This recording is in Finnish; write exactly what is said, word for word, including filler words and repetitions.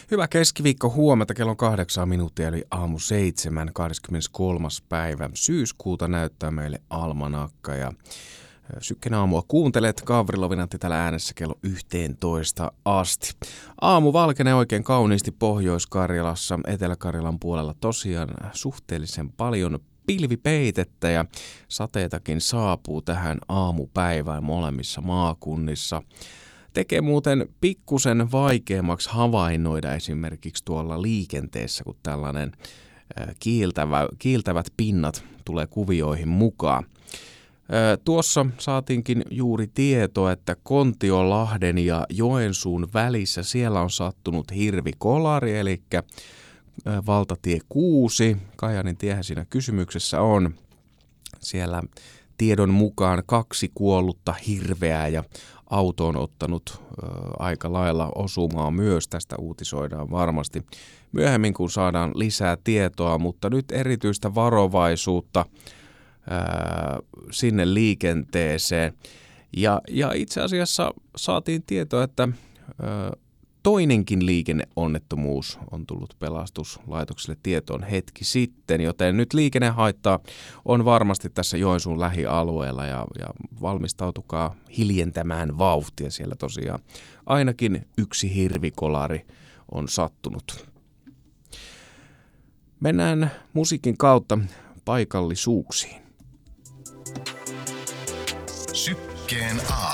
Hyvä keskiviikko huomenta, kello on kahdeksan minuuttia, eli aamu seitsemän, kahdeskymmeneskolmas päivä syyskuuta näyttää meille almanakka. Ja Sykken aamua kuuntelet, Gavrilovinatti täällä äänessä kello yhteentoista asti. Aamu valkenee oikein kauniisti Pohjois-Karjalassa, Etelä-Karjalan puolella tosiaan suhteellisen paljon pilvipeitettä ja sateetakin saapuu tähän aamupäivään molemmissa maakunnissa. Tekee muuten pikkusen vaikeammaksi havainnoida esimerkiksi tuolla liikenteessä, kun tällainen kiiltävä, kiiltävät pinnat tulee kuvioihin mukaan. Tuossa saatiinkin juuri tietoa, että Kontiolahden ja Joensuun välissä siellä on sattunut hirvikolari, eli valtatie kuusi. Kajaanin tiehän siinä kysymyksessä on. Siellä tiedon mukaan kaksi kuollutta hirveää ja auto on ottanut ö, aika lailla osumaa myös. Tästä uutisoidaan varmasti myöhemmin, kun saadaan lisää tietoa, mutta nyt erityistä varovaisuutta ö, sinne liikenteeseen. Ja, ja itse asiassa saatiin tietoa, että ö, toinenkin liikenneonnettomuus on tullut pelastuslaitokselle tietoon hetki sitten, joten nyt liikennehaittaa on varmasti tässä Joensuun lähialueella ja, ja valmistautukaa hiljentämään vauhtia. Siellä tosiaan ainakin yksi hirvikolari on sattunut. Mennään musiikin kautta paikallisuuksiin. Sykkeen aamu.